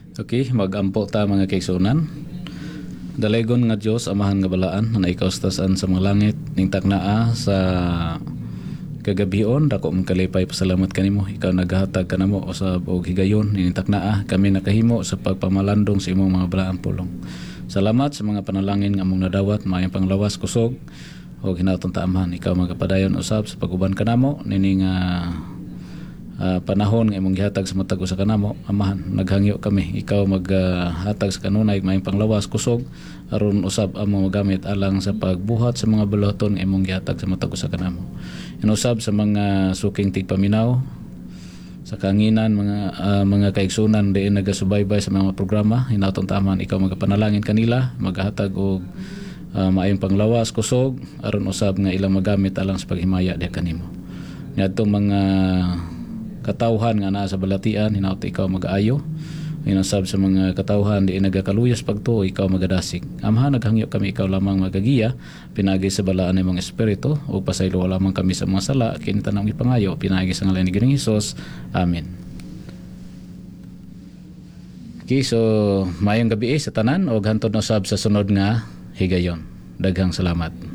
Okay, magampo ta mga kaigsunan. Dalegon nga Dios amahan nga balaan na ikaustasaan sa mga langit ning taknaa sa kagabion dako man kalipay pasalamat kanimo ikaw naghatag kanamo usab og higayon ning taknaa kami nakahimo sa pagpamalandong sa imong mga balaan pulong. Salamat sa mga panalangin nga among nadawat maayong panglawas kusog og hinautong taamhan ikaw magapadayon usab sa pag-uban kanamo nining panahon nga imong gihatag sa matag usa kanamo amahan naghangyo kami ikaw maghatag sa kanunay maayong panglawas kusog aron usab amo magamit alang sa pagbuhat sa mga buluhaton nga imong gihatag sa matag usa kanamo inusab sa mga suking tigpaminaw sa kanginan mga kaigsunan diin nagasubaybay sa mga programa hinautong taman ikaw magapanalangin kanila maghatag og maayong panglawas kusog aron usab nga ilang magamit alang sa paghimaya diha kanimo niadtong mga katawhan nga naa sa balatian hinaut ikaw mag-aayo inasab sa mga katawhan di nagakaluyas pagtuo ikaw magadasig amahan naghangyo kami ikaw lamang magagiya pinagi sa balaan ng mga espiritu o pasaylo lamang kami sa mga sala kinita nang ipangayo pinagi sa ngalan ni Ginoong Hesus amen. Okay, so mayong gabi sa tanan o hantod na usab sa sunod nga higayon daghang salamat.